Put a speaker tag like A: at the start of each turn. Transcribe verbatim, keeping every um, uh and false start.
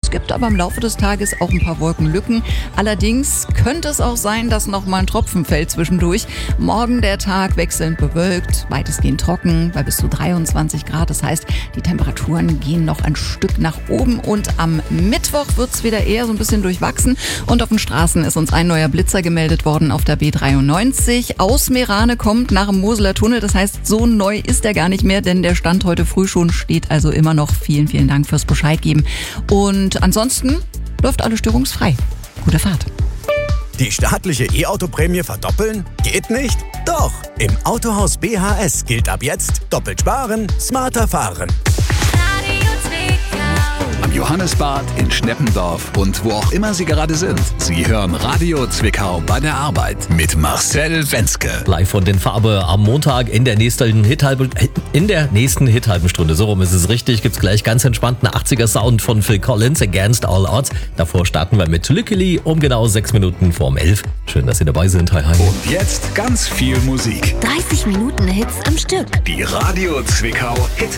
A: Es gibt aber im Laufe des Tages auch ein paar Wolkenlücken. Allerdings könnte es auch sein, dass noch mal ein Tropfen fällt zwischendurch. Morgen der Tag wechselnd bewölkt, weitestgehend trocken bei bis zu dreiundzwanzig Grad. Das heißt, die Temperaturen gehen noch ein Stück nach oben und am Mittwoch wird es wieder eher so ein bisschen durchwachsen. Und auf den Straßen ist uns ein neuer Blitzer gemeldet worden auf der B dreiundneunzig. Aus Meerane kommt nach dem Moseler Tunnel. Das heißt, so neu ist er gar nicht mehr, denn der Stand heute früh schon steht also immer noch. Vielen, vielen Dank fürs Bescheid geben. Und ansonsten läuft alles störungsfrei. Gute Fahrt.
B: Die staatliche E-Auto-Prämie verdoppeln? Geht nicht? Doch! Im Autohaus B H S gilt ab jetzt doppelt sparen, smarter fahren.
C: Am Johannesbad, in Schneppendorf und wo auch immer Sie gerade sind. Sie hören Radio Zwickau bei der Arbeit mit Marcel Wenzke.
D: Live von den Farbe am Montag in der nächsten Hithalbe, in der nächsten Hithalbenstunde. So rum ist es richtig. Gibt's gleich ganz entspannten achtziger Sound von Phil Collins, Against All Odds. Davor starten wir mit Lückeli um genau sechs Minuten vorm elf. Schön, dass Sie dabei sind. Hi, hi.
C: Und jetzt ganz viel Musik.
E: dreißig Minuten Hits am Stück.
C: Die Radio Zwickau Hit